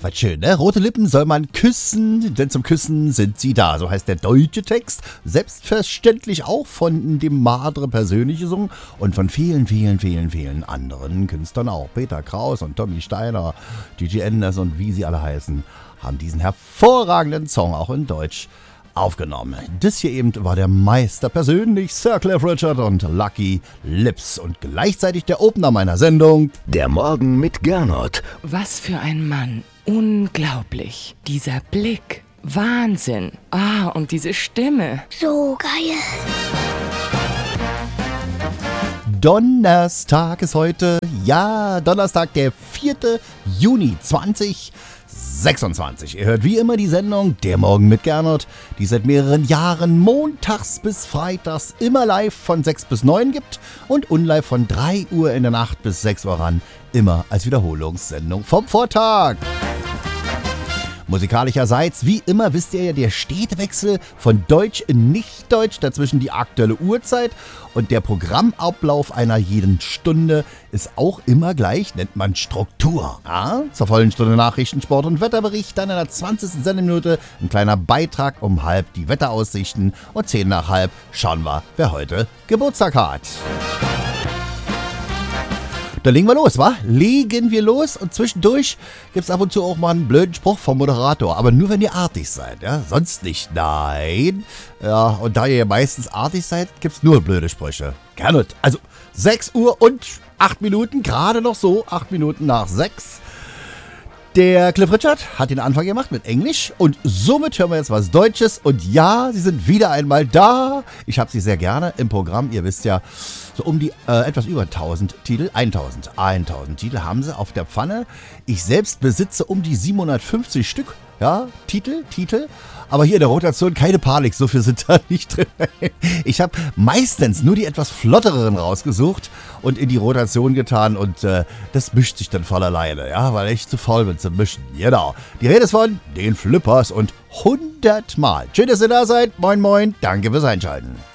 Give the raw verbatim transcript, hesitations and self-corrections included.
was schön, ne? Rote Lippen soll man küssen, denn zum Küssen sind sie da. So heißt der deutsche Text. Selbstverständlich auch von dem Madre persönlich gesungen und von vielen, vielen, vielen, vielen anderen Künstlern auch. Peter Kraus und Tommy Steiner, Gigi Enders und wie sie alle heißen, haben diesen hervorragenden Song auch in Deutsch aufgenommen. Das hier eben war der Meister persönlich, Sir Cliff Richard und Lucky Lips und gleichzeitig der Opener meiner Sendung. Der Morgen mit Gernot. Was für ein Mann. Unglaublich. Dieser Blick. Wahnsinn. Ah, und diese Stimme. So geil. Donnerstag ist heute, ja, Donnerstag, der vierte Juni zweitausendsechsundzwanzig. Ihr hört wie immer die Sendung Der Morgen mit Gernot, die seit mehreren Jahren montags bis freitags immer live von sechs bis neun gibt und unlive von drei Uhr in der Nacht bis sechs Uhr ran, immer als Wiederholungssendung vom Vortag. Musikalischerseits, wie immer, wisst ihr ja, der stete Wechsel von Deutsch in Nicht-Deutsch, dazwischen die aktuelle Uhrzeit und der Programmablauf einer jeden Stunde ist auch immer gleich, nennt man Struktur. Ja? Zur vollen Stunde Nachrichten, Sport und Wetterbericht, dann in der zwanzigsten Sendeminute ein kleiner Beitrag um halb die Wetteraussichten und zehn nach halb schauen wir, wer heute Geburtstag hat. Dann legen wir los, wa? Legen wir los und zwischendurch gibt's ab und zu auch mal einen blöden Spruch vom Moderator, aber nur wenn ihr artig seid, ja? Sonst nicht, nein. Ja, und da ihr ja meistens artig seid, gibt's nur blöde Sprüche. Gernot, also sechs Uhr und acht Minuten, gerade noch so, acht Minuten nach sechs. Der Cliff Richard hat den Anfang gemacht mit Englisch und somit hören wir jetzt was Deutsches. Und ja, sie sind wieder einmal da. Ich habe sie sehr gerne im Programm. Ihr wisst ja, so um die äh, etwas über tausend Titel, tausend Titel haben sie auf der Pfanne. Ich selbst besitze um die siebenhundertfünfzig Stück, ja, Titel, Titel. Aber hier in der Rotation keine Panik, so viel sind da nicht drin. Ich habe meistens nur die etwas flotteren rausgesucht und in die Rotation getan und äh, das mischt sich dann voll alleine, ja, weil ich zu faul bin zum Mischen. Genau. Die Rede ist von den Flippers und hundert Mal. Schön, dass ihr da seid. Moin, moin. Danke fürs Einschalten.